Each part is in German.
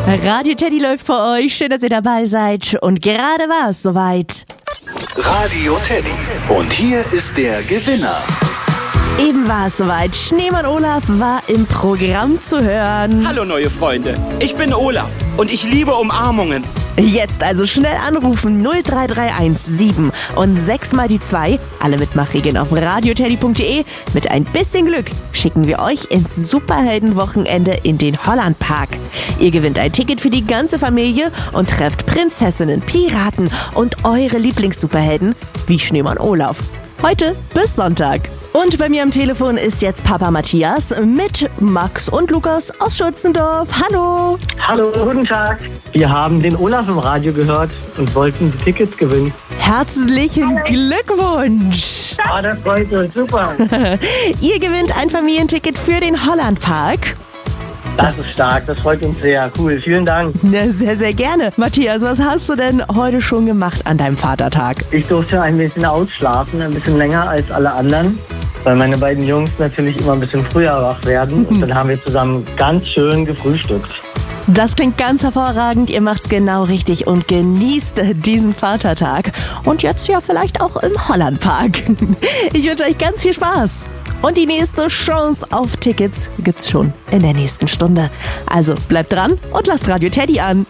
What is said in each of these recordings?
Radio Teddy läuft für euch. Schön, dass ihr dabei seid. Und gerade war es soweit. Radio Teddy. Und hier ist der Gewinner. Eben war es soweit. Schneemann Olaf war im Programm zu hören. Hallo neue Freunde, ich bin Olaf und ich liebe Umarmungen. Jetzt also schnell anrufen 03317 und 6 mal die 2. Alle Mitmachregeln auf radioteddy.de. Mit ein bisschen Glück schicken wir euch ins Superheldenwochenende in den Hollandpark. Ihr gewinnt ein Ticket für die ganze Familie und trefft Prinzessinnen, Piraten und eure Lieblingssuperhelden wie Schneemann Olaf. Heute bis Sonntag. Und bei mir am Telefon ist jetzt Papa Matthias mit Max und Lukas aus Schützendorf. Hallo! Hallo, guten Tag. Wir haben den Olaf im Radio gehört und wollten die Tickets gewinnen. Herzlichen Glückwunsch! Das freut uns, super. Ihr gewinnt ein Familienticket für den Hollandpark. Das ist stark, das freut uns sehr. Cool, vielen Dank. Na, sehr, sehr gerne. Matthias, was hast du denn heute schon gemacht an deinem Vatertag? Ich durfte ein bisschen ausschlafen, ein bisschen länger als alle anderen, weil meine beiden Jungs natürlich immer ein bisschen früher wach werden. Und dann haben wir zusammen ganz schön gefrühstückt. Das klingt ganz hervorragend. Ihr macht's genau richtig und genießt diesen Vatertag. Und jetzt ja vielleicht auch im Hollandpark. Ich wünsche euch ganz viel Spaß. Und die nächste Chance auf Tickets gibt's schon in der nächsten Stunde. Also bleibt dran und lasst Radio Teddy an.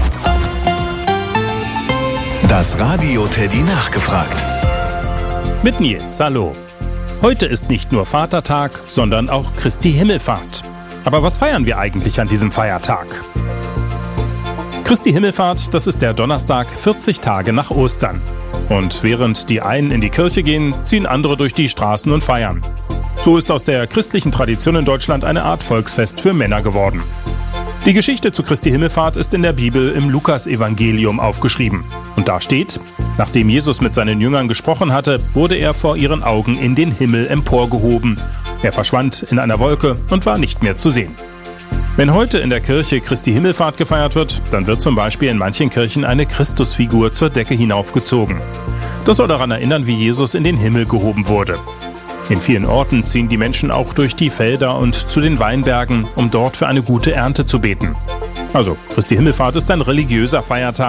Das Radio Teddy nachgefragt. Mit Nils, hallo. Heute ist nicht nur Vatertag, sondern auch Christi Himmelfahrt. Aber was feiern wir eigentlich an diesem Feiertag? Christi Himmelfahrt, das ist der Donnerstag 40 Tage nach Ostern. Und während die einen in die Kirche gehen, ziehen andere durch die Straßen und feiern. So ist aus der christlichen Tradition in Deutschland eine Art Volksfest für Männer geworden. Die Geschichte zu Christi Himmelfahrt ist in der Bibel im Lukas-Evangelium aufgeschrieben. Und da steht: Nachdem Jesus mit seinen Jüngern gesprochen hatte, wurde er vor ihren Augen in den Himmel emporgehoben. Er verschwand in einer Wolke und war nicht mehr zu sehen. Wenn heute in der Kirche Christi Himmelfahrt gefeiert wird, dann wird zum Beispiel in manchen Kirchen eine Christusfigur zur Decke hinaufgezogen. Das soll daran erinnern, wie Jesus in den Himmel gehoben wurde. In vielen Orten ziehen die Menschen auch durch die Felder und zu den Weinbergen, um dort für eine gute Ernte zu beten. Also, Christi Himmelfahrt ist ein religiöser Feiertag,